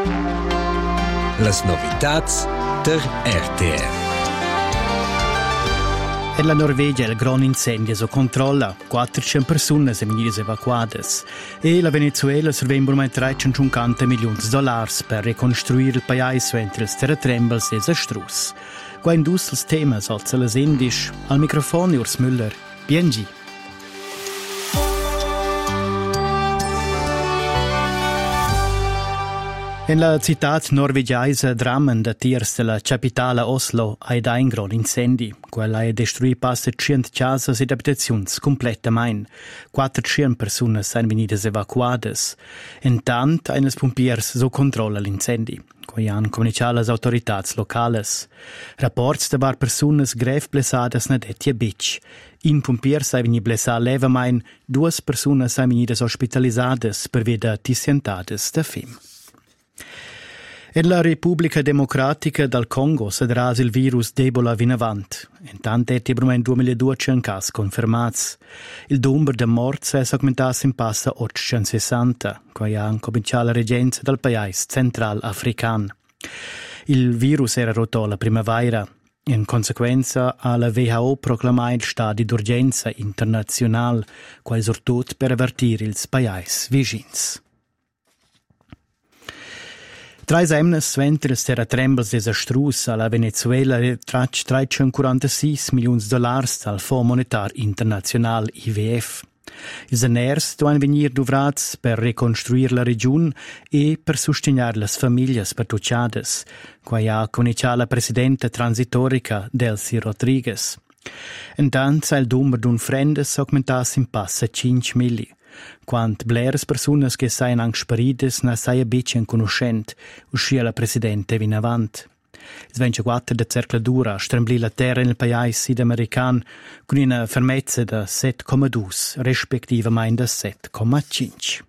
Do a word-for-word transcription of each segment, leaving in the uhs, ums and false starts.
Las novitats der R T R. En la Norvegia il gran incendio so controlla, quattrocento persone sono venute evacuate e la Venezuela servembra mai trecentocinquanta milioni di dollari per ricostruire il paese mentre il terratremoli è distrutto. Qua in dus il tema salza le indisch, al microfono Urs Müller, B N G. In la città norvegiaise Drammen da tiers della capitale Oslo ha ed un gran incendi. Quella ha distrutto passa cento casas ed abitazioni completamente. quattrocento persone sono venute evacuate. Intanto, i pompiers so controlla l'incendio. Qui hanno comunicato le autorità locali. Rapporti da var persone greve blessate na detti beach. In pompiers sono venuti blessati levemente, due persone sono venute ospitalizzate per via dissentate da fem. In la Repubblica Democratica del Congo si drasa il virus d'Ebola in avanti. Intanto è in duemiladuecento casi confermati. Il numero di morti è aumentato in passa ottocentosessanta, che ha cominciato la reggenza del paese central africano. Il virus era rotto alla primavera. In conseguenza, la W H O proclamato il stato d'urgenza internazionale, quale sortut per avvertire i paesi vicini. Tre semnes ventre il terratremoli desastrus alla Venezuela trach trecentoquarantasei milioni di dollari dal Fondo Monetario Internazionale I V F. I zaners devono venire dovrats per ricostruire la regione e per sostenere le famiglie spertucciate, come ha comunicato la presidente transitorica Delcy Rodriguez. Intanto il numero di friends è aumentato in passa cinque milioni. Quant bleres personas che sain anche sparides na saia becce in conoscent, uscia la presidente vin avant. Il ventiquattro de cercladura strembli la terra nel paese sudamerican con una fermezza da sette virgola due, rispettivamente da sette virgola cinque.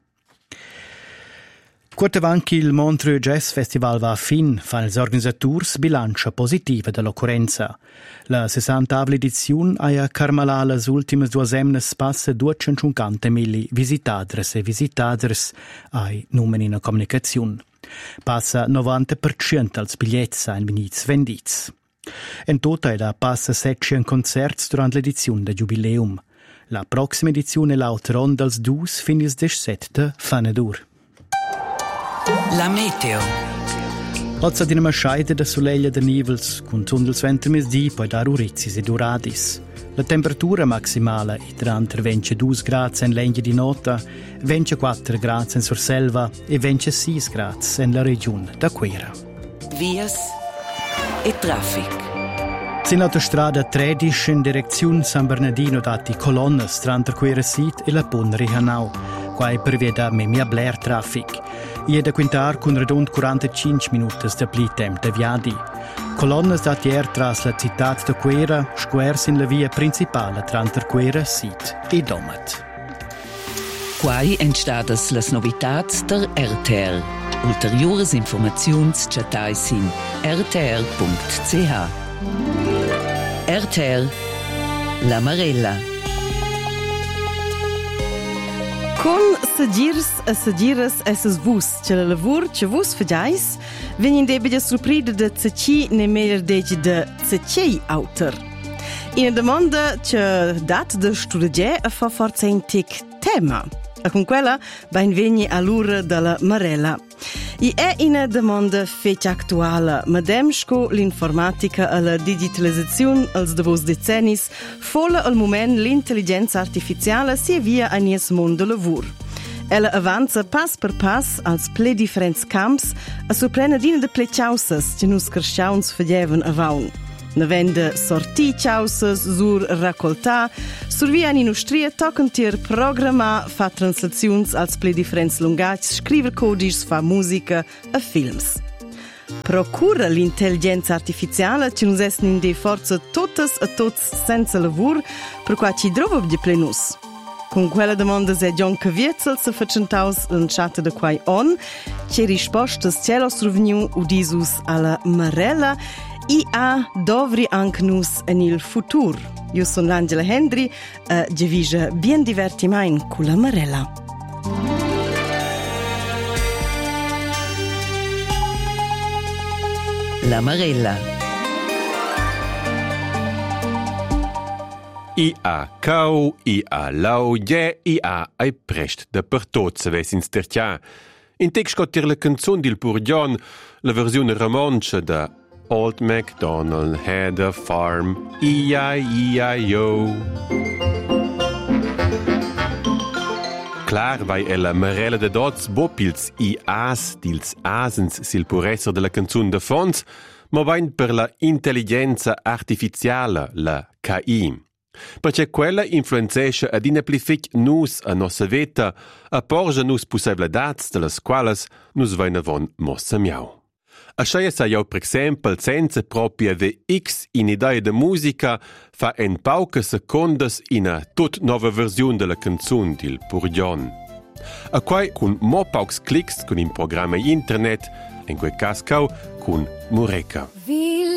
Quart avanti il Montreux Jazz Festival va a fin, fanno gli organizzatori bilancia positiva dell'occorrenza. La sessantava edizione ha carmalà le ultime due semane passa duecentocinquanta mila visitatrici e visitatori ai numeri in comunicazione. Passa novanta per cento als biglietti sono venuti venditi. In totale passa settecento concerti durante l'edizione del Jubileum. La prossima edizione è l'Outrun dels Dus fin il diciassette fanedur. La meteo. Oggi di una scheide da soleglia de nivels, con tundels venti mesdì, poi da rurizis ed uradis. La temperatura maximale è tra ventidue gradi in legna di nota, ventiquattro gradi in Surselva e ventisei gradi nella regione da Quera. Vias e traffic. In autostrada tredici in direzione San Bernardino dati colonne tra Quera Sit e la Ponne Hanau. Qua prevede memia Blair traffic. E da quintar con redond quarantacinque minuti da pli tempo da viadi. Colonne da tier tras la città de Quera, squares in la via principale tra Quera Sit e Domat. Quai entstadas las novitats der R T R. Ulteriores informaziuns chatais in r t r punct c h. R T R La Marella. Con segirs e segiras esses vus, ce la lavur ce vus fagais, venin debide surpride de ceci ne mer dege de ceci autor. In una domanda ce dat de studiare a fa forza in tic tema. E con quella ben veni all'ora della Marella. E è una domanda fece attuale, ma demsco l'informatica e la digitalizzazione als davos decennis, folle al moment l'intelligenza artificiale si avvia a nies mondo lavur. Ella avanza pass per pass als ple differents camps a sorprena dina de ple chausas che nus cresciauns fagevan avaun. Na vende sorti chausas sur raccolta, survia in industria tocan tir programma, fa translaziuns als ple differents lungags, scriver codis, fa musica e films. Procura l'intelligenza artificiale che nus essin in de forza totes e tots senza lavur, per qua ci drovo di plenus. Con quella domanda è John Caviezel se facentaus in chat de quai on, che rispostas celos ruveniu udisus alla Marella e a dovri anche nus en il futur. Io sono Angela Hendry e uh, gevige bien divertimain con la Marella. La Marella. I a cau, i a lauge, i a ai prest da per tot se ves in stertia. In text scotter la canzone del Purdion, la versione romancia da Old MacDonald had a farm, E I E I O. Clar vai è la Marella de Dots bopils i as dils asens sil pur esser de la canzone de fons, ma vain per la intelligenza artificiale, la K I. Perché quella influenzesce ad inaplific nus a nossa vita, a porge nus possibilidades de las quales nus vain avon mossa miau. Ascia sa jau per exempel senza propria ve X in idea de musica fa en pauca secondas ina tut nova versione de la canzone dil Purdion. A quai cun mo paucs clicks cun in programma internet, in quel cas cau cun Mureca.